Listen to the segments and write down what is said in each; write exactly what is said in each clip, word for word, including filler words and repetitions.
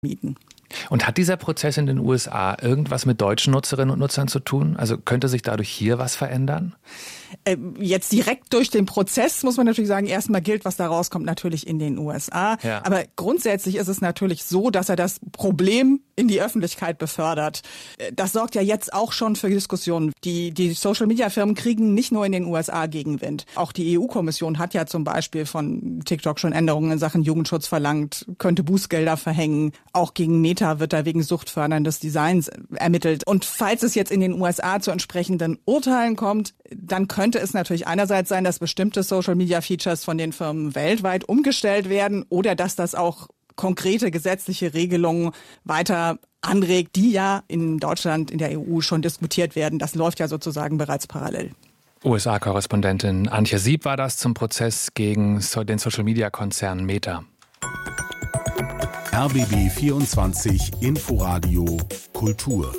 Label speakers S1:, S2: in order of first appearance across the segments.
S1: mieten.
S2: Und hat dieser Prozess in den U S A irgendwas mit deutschen Nutzerinnen und Nutzern zu tun? Also könnte sich dadurch hier was verändern?
S1: Äh, jetzt direkt durch den Prozess muss man natürlich sagen, erstmal gilt, was da rauskommt, natürlich in den U S A.
S2: Ja.
S1: Aber grundsätzlich ist es natürlich so, dass er das Problem in die Öffentlichkeit befördert. Das sorgt ja jetzt auch schon für Diskussionen. Die, die Social-Media-Firmen kriegen nicht nur in den U S A Gegenwind. Auch die E U-Kommission hat ja zum Beispiel von TikTok schon Änderungen in Sachen Jugendschutz verlangt, könnte Bußgelder verhängen. Auch gegen Meta wird da wegen suchtförderndes Designs ermittelt. Und falls es jetzt in den U S A zu entsprechenden Urteilen kommt, dann könnte es natürlich einerseits sein, dass bestimmte Social-Media-Features von den Firmen weltweit umgestellt werden oder dass das auch konkrete gesetzliche Regelungen weiter anregt, die ja in Deutschland, in der E U schon diskutiert werden. Das läuft ja sozusagen bereits parallel.
S2: U S A-Korrespondentin Antje Sieb war das zum Prozess gegen den Social-Media-Konzern Meta.
S3: R B B vierundzwanzig Inforadio Kultur.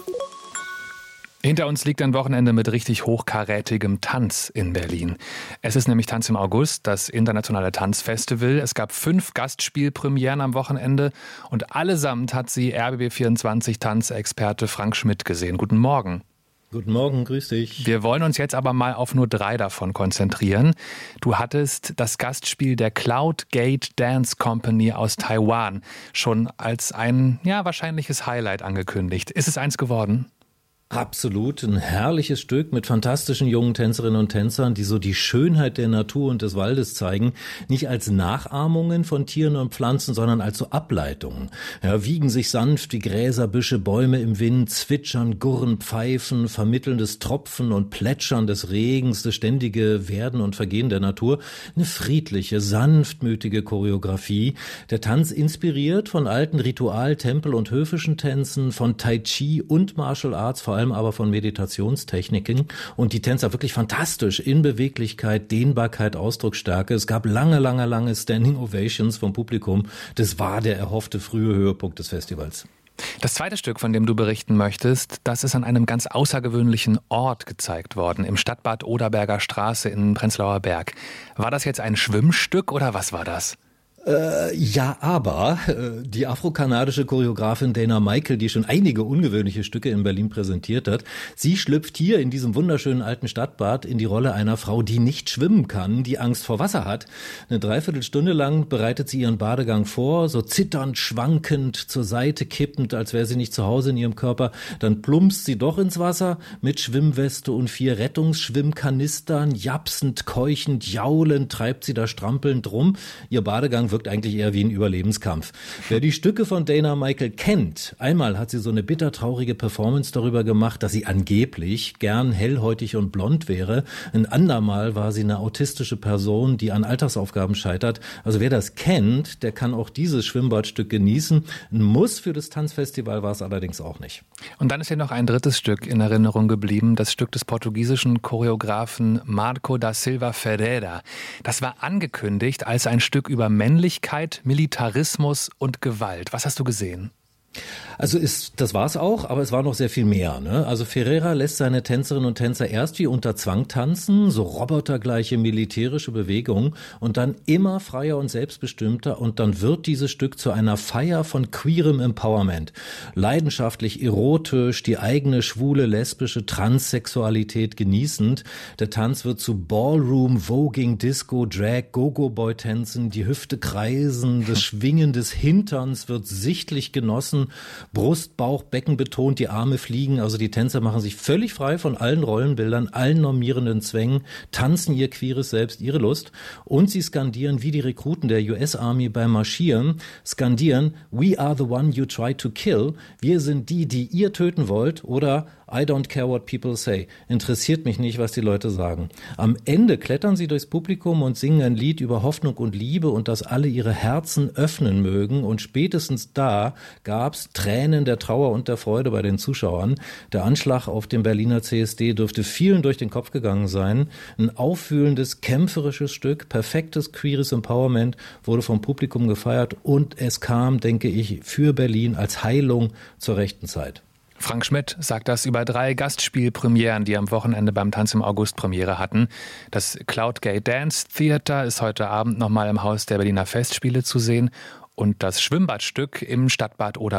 S2: Hinter uns liegt ein Wochenende mit richtig hochkarätigem Tanz in Berlin. Es ist nämlich Tanz im August, das internationale Tanzfestival. Es gab fünf Gastspielpremieren am Wochenende und allesamt hat sie R B B vierundzwanzig Tanzexperte Frank Schmidt gesehen. Guten Morgen.
S4: Guten Morgen, grüß dich.
S2: Wir wollen uns jetzt aber mal auf nur drei davon konzentrieren. Du hattest das Gastspiel der Cloud Gate Dance Company aus Taiwan schon als ein, ja, wahrscheinliches Highlight angekündigt. Ist es eins geworden?
S4: Absolut, ein herrliches Stück mit fantastischen jungen Tänzerinnen und Tänzern, die so die Schönheit der Natur und des Waldes zeigen, nicht als Nachahmungen von Tieren und Pflanzen, sondern als so Ableitungen. Ja, wiegen sich sanft die Gräser, Büsche, Bäume im Wind, zwitschern, gurren, pfeifen, vermitteln das Tropfen und Plätschern des Regens, das ständige Werden und Vergehen der Natur. Eine friedliche, sanftmütige Choreografie. Der Tanz inspiriert von alten Ritual-, Tempel- und höfischen Tänzen, von Tai Chi und Martial Arts, vor allem aber von Meditationstechniken, und die Tänzer wirklich fantastisch in Beweglichkeit, Dehnbarkeit, Ausdrucksstärke. Es gab lange, lange, lange Standing Ovations vom Publikum. Das war der erhoffte frühe Höhepunkt des Festivals.
S2: Das zweite Stück, von dem du berichten möchtest, das ist an einem ganz außergewöhnlichen Ort gezeigt worden, im Stadtbad Oderberger Straße in Prenzlauer Berg. War das jetzt ein Schwimmstück oder was war das?
S4: Äh, ja, aber äh, die afrokanadische Choreografin Dana Michael, die schon einige ungewöhnliche Stücke in Berlin präsentiert hat, sie schlüpft hier in diesem wunderschönen alten Stadtbad in die Rolle einer Frau, die nicht schwimmen kann, die Angst vor Wasser hat. Eine Dreiviertelstunde lang bereitet sie ihren Badegang vor, so zitternd, schwankend, zur Seite kippend, als wäre sie nicht zu Hause in ihrem Körper. Dann plumpst sie doch ins Wasser mit Schwimmweste und vier Rettungsschwimmkanistern. Japsend, keuchend, jaulend treibt sie da strampelnd rum. Ihr Badegang wirkt eigentlich eher wie ein Überlebenskampf. Wer die Stücke von Dana Michael kennt, einmal hat sie so eine bittertraurige Performance darüber gemacht, dass sie angeblich gern hellhäutig und blond wäre. Ein andermal war sie eine autistische Person, die an Alltagsaufgaben scheitert. Also wer das kennt, der kann auch dieses Schwimmbadstück genießen. Ein Muss für das Tanzfestival war es allerdings auch nicht.
S2: Und dann ist ja noch ein drittes Stück in Erinnerung geblieben, das Stück des portugiesischen Choreografen Marco da Silva Ferreira. Das war angekündigt als ein Stück über Männlichkeit, Militarismus und Gewalt. Was hast du gesehen?
S4: Also ist, das war's auch, aber es war noch sehr viel mehr, ne? Also Ferreira lässt seine Tänzerinnen und Tänzer erst wie unter Zwang tanzen, so robotergleiche militärische Bewegungen, und dann immer freier und selbstbestimmter, und dann wird dieses Stück zu einer Feier von queerem Empowerment. Leidenschaftlich, erotisch, die eigene schwule, lesbische Transsexualität genießend. Der Tanz wird zu Ballroom, Voging, Disco, Drag, Go-Go-Boy-Tänzen, die Hüfte kreisen, das Schwingen des Hinterns wird sichtlich genossen. Brust, Bauch, Becken betont, die Arme fliegen. Also die Tänzer machen sich völlig frei von allen Rollenbildern, allen normierenden Zwängen, tanzen ihr queeres Selbst, ihre Lust, und sie skandieren wie die Rekruten der U S Army beim Marschieren, skandieren "We are the one you try to kill", wir sind die, die ihr töten wollt, oder "I don't care what people say", interessiert mich nicht, was die Leute sagen. Am Ende klettern sie durchs Publikum und singen ein Lied über Hoffnung und Liebe und dass alle ihre Herzen öffnen mögen, und spätestens da gab's Tränen der Trauer und der Freude bei den Zuschauern. Der Anschlag auf dem Berliner C S D dürfte vielen durch den Kopf gegangen sein. Ein auffühlendes, kämpferisches Stück, perfektes queeres Empowerment, wurde vom Publikum gefeiert, und es kam, denke ich, für Berlin als Heilung zur rechten Zeit.
S2: Frank Schmidt sagt das über drei Gastspielpremieren, die am Wochenende beim Tanz im August Premiere hatten. Das Cloud Gate Dance Theater ist heute Abend nochmal im Haus der Berliner Festspiele zu sehen, und das Schwimmbadstück im Stadtbad Oderberger